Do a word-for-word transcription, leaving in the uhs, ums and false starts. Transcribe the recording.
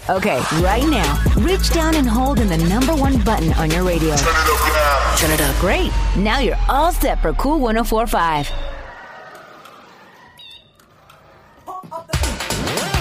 Okay, right now, reach down and hold in the number one button on your radio. Turn it up now. Turn it up. Great. Now you're all set for Cool one oh four point five.